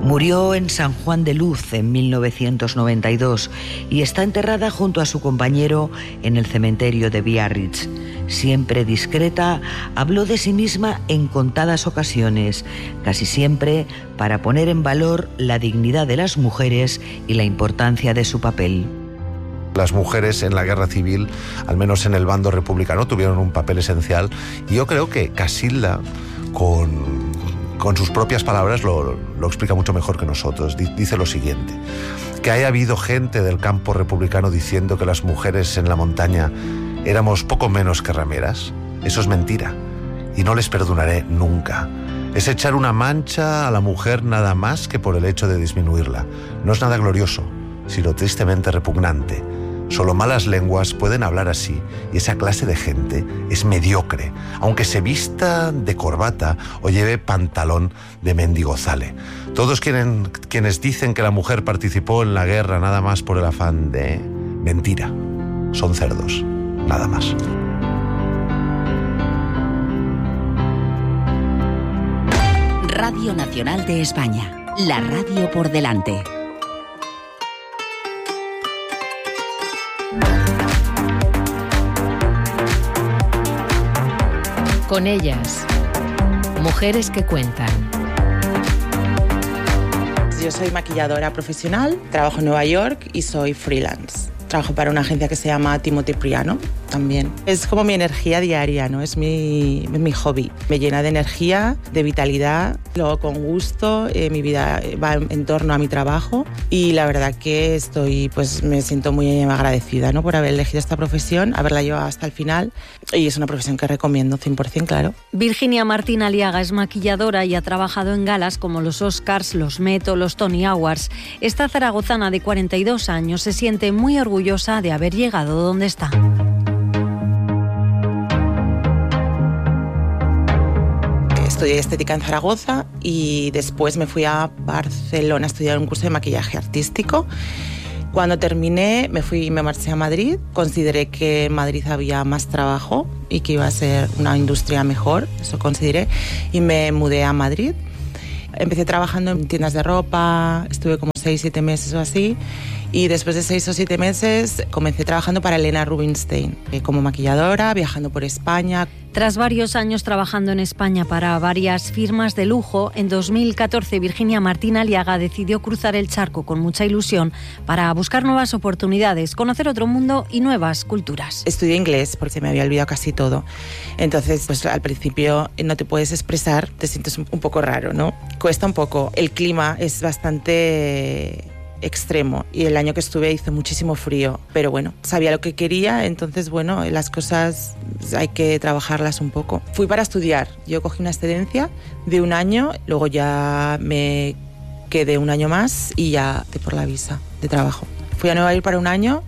Murió en San Juan de Luz en 1992 y está enterrada junto a su compañero en el cementerio de Biarritz. Siempre discreta, habló de sí misma en contadas ocasiones, casi siempre para poner en valor la dignidad de las mujeres y la importancia de su papel. Las mujeres en la guerra civil, al menos en el bando republicano, tuvieron un papel esencial y yo creo que Casilda, con sus propias palabras, lo explica mucho mejor que nosotros. Dice lo siguiente: que haya habido gente del campo republicano diciendo que las mujeres en la montaña éramos poco menos que rameras, eso es mentira y no les perdonaré nunca. Es echar una mancha a la mujer nada más que por el hecho de disminuirla. No es nada glorioso, sino tristemente repugnante. Solo malas lenguas pueden hablar así, y esa clase de gente es mediocre, aunque se vista de corbata o lleve pantalón de mendigozale. Todos quienes dicen que la mujer participó en la guerra nada más por el afán de mentira, son cerdos, nada más. Radio Nacional de España, la radio por delante. Con ellas, mujeres que cuentan. Yo soy maquilladora profesional, trabajo en Nueva York y soy freelance. Trabajo para una agencia que se llama Timothy Priano también. Es como mi energía diaria, ¿no? Es mi hobby. Me llena de energía, de vitalidad, luego con gusto. Mi vida va en torno a mi trabajo y la verdad que me siento muy agradecida, ¿no? Por haber elegido esta profesión, haberla llevado hasta el final, y es una profesión que recomiendo 100%, claro. Virginia Martín Aliaga es maquilladora y ha trabajado en galas como los Oscars, los Met o los Tony Awards. Esta zaragozana de 42 años se siente muy orgullosa de haber llegado donde está. Estudié estética en Zaragoza y después me fui a Barcelona a estudiar un curso de maquillaje artístico. Cuando terminé me marché a Madrid. Consideré que en Madrid había más trabajo y que iba a ser una industria mejor, eso consideré, y me mudé a Madrid. Empecé trabajando en tiendas de ropa, estuve como 6-7 meses o así, y después de 6 o 7 meses comencé trabajando para Helena Rubinstein como maquilladora, viajando por España. Tras varios años trabajando en España para varias firmas de lujo, en 2014 Virginia Martín Aliaga decidió cruzar el charco con mucha ilusión para buscar nuevas oportunidades, conocer otro mundo y nuevas culturas. Estudié inglés porque se me había olvidado casi todo. Entonces, pues al principio no te puedes expresar, te sientes un poco raro, ¿no? Cuesta un poco. El clima es bastante extremo y el año que estuve hizo muchísimo frío, pero bueno, sabía lo que quería, entonces bueno, las cosas hay que trabajarlas un poco. Fui para estudiar, yo cogí una excedencia de 1 año, luego ya me quedé 1 año más y ya por la visa de trabajo. Fui a Nueva York para 1 año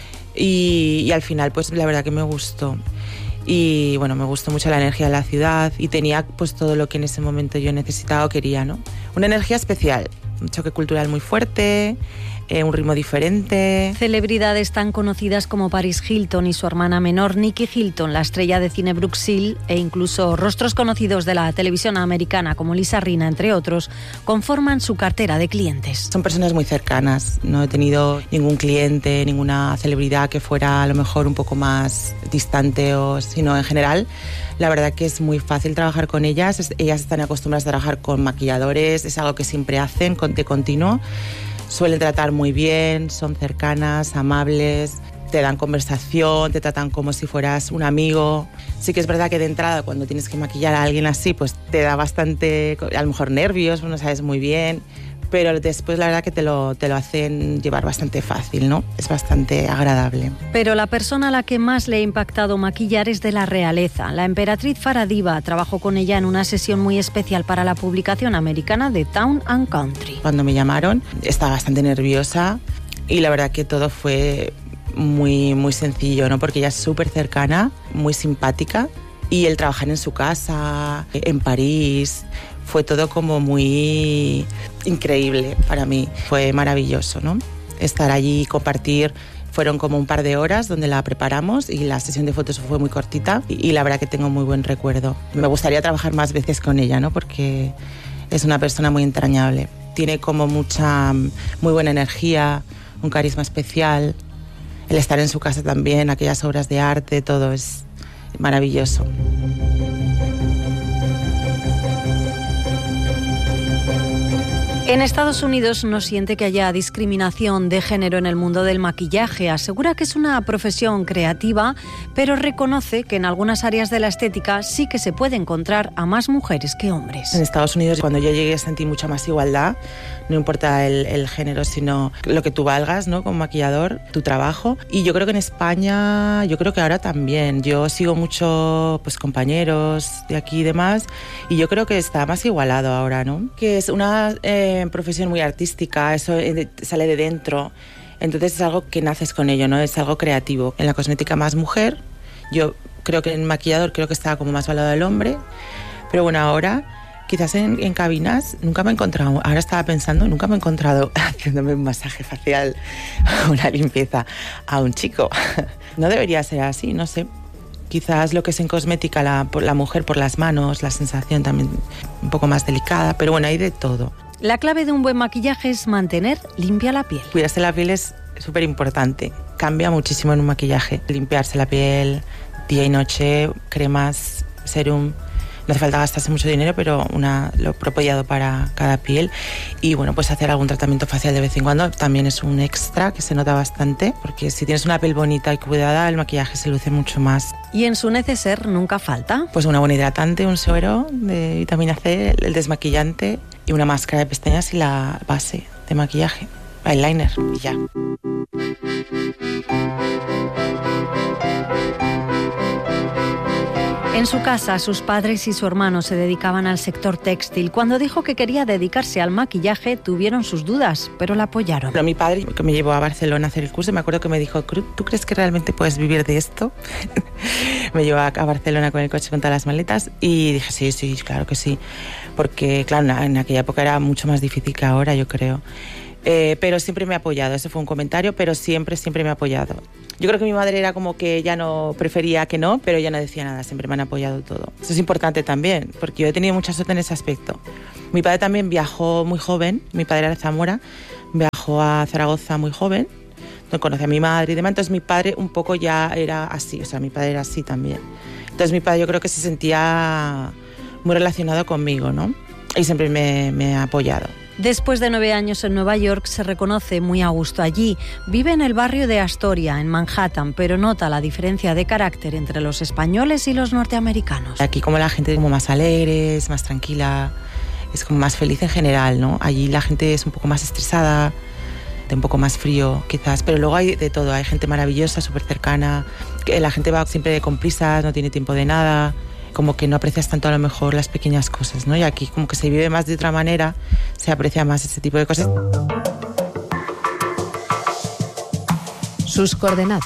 y al final pues la verdad que me gustó. Y bueno, me gustó mucho la energía de la ciudad y tenía pues todo lo que en ese momento yo necesitaba o quería, ¿no? Una energía especial, un choque cultural muy fuerte, un ritmo diferente. Celebridades tan conocidas como Paris Hilton y su hermana menor Nikki Hilton, la estrella de cine Brooke Shields, e incluso rostros conocidos de la televisión americana como Lisa Rinna, entre otros, conforman su cartera de clientes. Son personas muy cercanas, no he tenido ningún cliente, ninguna celebridad que fuera a lo mejor un poco más distante, sino en general. La verdad que es muy fácil trabajar con ellas. Ellas están acostumbradas a trabajar con maquilladores, es algo que siempre hacen de continuo. Suelen tratar muy bien, son cercanas, amables, te dan conversación, te tratan como si fueras un amigo. Sí que es verdad que de entrada cuando tienes que maquillar a alguien así, pues te da bastante, a lo mejor nervios, no sabes muy bien, pero después la verdad que te lo hacen llevar bastante fácil, ¿no? Es bastante agradable. Pero la persona a la que más le ha impactado maquillar es de la realeza. La emperatriz Farah Diva trabajó con ella en una sesión muy especial para la publicación americana de Town and Country. Cuando me llamaron estaba bastante nerviosa y la verdad que todo fue muy, muy sencillo, ¿no? Porque ella es súper cercana, muy simpática, y el trabajar en su casa, en París, fue todo como muy increíble para mí. Fue maravilloso, ¿no? Estar allí y compartir. Fueron como un par de horas donde la preparamos y la sesión de fotos fue muy cortita y la verdad que tengo muy buen recuerdo. Me gustaría trabajar más veces con ella, ¿no? Porque es una persona muy entrañable. tiene como muy buena energía, un carisma especial. El estar en su casa también, aquellas obras de arte, todo es maravilloso. En Estados Unidos no siente que haya discriminación de género en el mundo del maquillaje. Asegura que es una profesión creativa, pero reconoce que en algunas áreas de la estética sí que se puede encontrar a más mujeres que hombres. En Estados Unidos, cuando yo llegué, sentí mucha más igualdad. No importa el género, sino lo que tú valgas, ¿no? Como maquillador, tu trabajo. Y yo creo que en España, yo creo que ahora también. Yo sigo mucho pues, compañeros de aquí y demás, y yo creo que está más igualado ahora, ¿no? Que es una profesión muy artística, eso sale de dentro. Entonces es algo que naces con ello, ¿no? Es algo creativo. En la cosmética más mujer, yo creo que en maquillador creo que está como más valorado el hombre, pero bueno, ahora quizás en cabinas nunca me he encontrado, ahora estaba pensando, nunca me he encontrado haciéndome un masaje facial, una limpieza a un chico. No debería ser así, no sé. Quizás lo que es en cosmética la mujer por las manos, la sensación también un poco más delicada, pero bueno, hay de todo. La clave de un buen maquillaje es mantener limpia la piel. Cuidarse la piel es súper importante. Cambia muchísimo en un maquillaje. Limpiarse la piel día y noche, cremas, serum. No hace falta gastarse mucho dinero, pero lo apropiado para cada piel. Y bueno, pues hacer algún tratamiento facial de vez en cuando también es un extra que se nota bastante, porque si tienes una piel bonita y cuidada, el maquillaje se luce mucho más. ¿Y en su neceser nunca falta? Pues una buena hidratante, un suero de vitamina C, el desmaquillante y una máscara de pestañas y la base de maquillaje, eyeliner y ya. En su casa, sus padres y su hermano se dedicaban al sector textil. Cuando dijo que quería dedicarse al maquillaje, tuvieron sus dudas, pero la apoyaron. Pero mi padre, que me llevó a Barcelona a hacer el curso, me acuerdo que me dijo, ¿tú crees que realmente puedes vivir de esto? Me llevó a Barcelona con el coche con todas las maletas y dije, sí, claro que sí. Porque, claro, en aquella época era mucho más difícil que ahora, yo creo. Pero siempre me ha apoyado, ese fue un comentario, pero siempre me ha apoyado. Yo creo que mi madre era como que ella no prefería que no, pero ella no decía nada, siempre me han apoyado todo. Eso es importante también, porque yo he tenido mucha suerte en ese aspecto. Mi padre también viajó muy joven, mi padre era de Zamora, viajó a Zaragoza muy joven, donde conocí a mi madre y demás, entonces mi padre un poco ya era así, o sea, mi padre era así también. Entonces mi padre yo creo que se sentía muy relacionado conmigo, ¿no? Y siempre me ha apoyado. Después de 9 años en Nueva York, se reconoce muy a gusto allí. Vive en el barrio de Astoria, en Manhattan, pero nota la diferencia de carácter entre los españoles y los norteamericanos. Aquí como la gente es como más alegre, es más tranquila, es como más feliz en general, ¿no? Allí la gente es un poco más estresada, un poco más frío quizás, pero luego hay de todo. Hay gente maravillosa, súper cercana, que la gente va siempre con prisas, no tiene tiempo de nada, como que no aprecias tanto a lo mejor las pequeñas cosas, ¿no? Y aquí como que se vive más de otra manera, se aprecia más ese tipo de cosas. Sus coordenadas.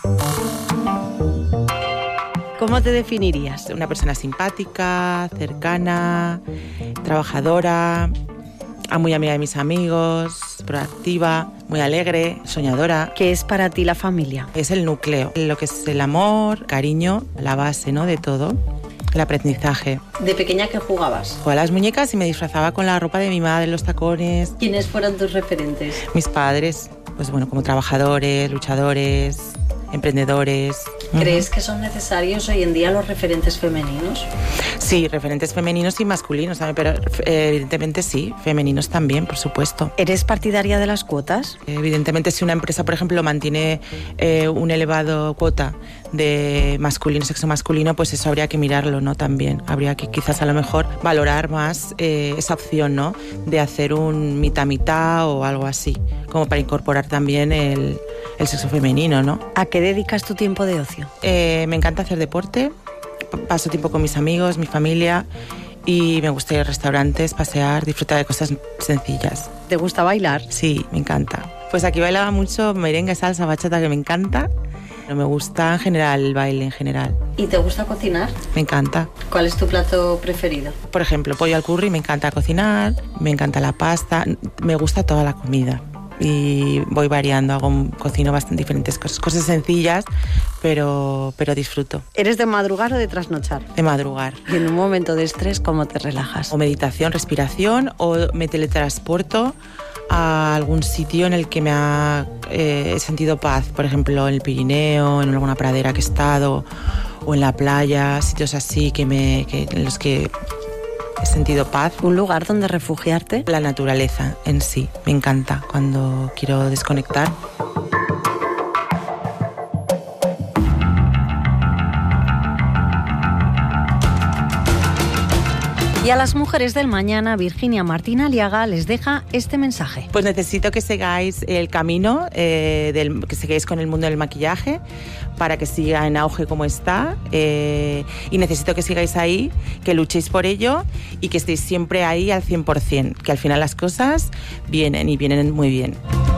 ¿Cómo te definirías? Una persona simpática, cercana, trabajadora, muy amiga de mis amigos, proactiva, muy alegre, soñadora. ¿Qué es para ti la familia? Es el núcleo, lo que es el amor, cariño, la base, ¿no? De todo. El aprendizaje. ¿De pequeña qué jugabas? Jugaba a las muñecas y me disfrazaba con la ropa de mi madre, los tacones. ¿Quiénes fueron tus referentes? Mis padres, pues bueno, como trabajadores, luchadores, emprendedores. ¿Crees que son necesarios hoy en día los referentes femeninos? Sí, referentes femeninos y masculinos, ¿sabes? Pero evidentemente sí, femeninos también, por supuesto. ¿Eres partidaria de las cuotas? Evidentemente, si una empresa, por ejemplo, mantiene un elevado cuota de masculino, sexo masculino, pues eso habría que mirarlo, ¿no? También habría que quizás a lo mejor valorar más esa opción, ¿no? De hacer un mitad-mitad o algo así, como para incorporar también el sexo femenino, ¿no? ¿A qué dedicas tu tiempo de ocio? Me encanta hacer deporte, paso tiempo con mis amigos, mi familia, y me gusta ir a restaurantes, pasear, disfrutar de cosas sencillas. ¿Te gusta bailar? Sí, me encanta. Pues aquí bailaba mucho merengue, salsa, bachata, que me encanta. Pero me gusta en general el baile en general. ¿Y te gusta cocinar? Me encanta. ¿Cuál es tu plato preferido? Por ejemplo, pollo al curry, me encanta cocinar, me encanta la pasta, me gusta toda la comida. y voy variando, cocino bastante diferentes cosas sencillas, pero disfruto. ¿Eres de madrugar o de trasnochar? De madrugar. Y en un momento de estrés, ¿cómo te relajas? O meditación, respiración, o me teletransporto a algún sitio en el que he sentido paz, por ejemplo en el Pirineo, en alguna pradera que he estado, o en la playa, sitios así en los que he sentido paz. ¿Un lugar donde refugiarte? La naturaleza en sí, me encanta cuando quiero desconectar. Y a las mujeres del mañana, Virginia Martín Aliaga les deja este mensaje. Pues necesito que sigáis el camino, que sigáis con el mundo del maquillaje para que siga en auge como está, y necesito que sigáis ahí, que luchéis por ello y que estéis siempre ahí al 100%, que al final las cosas vienen y vienen muy bien.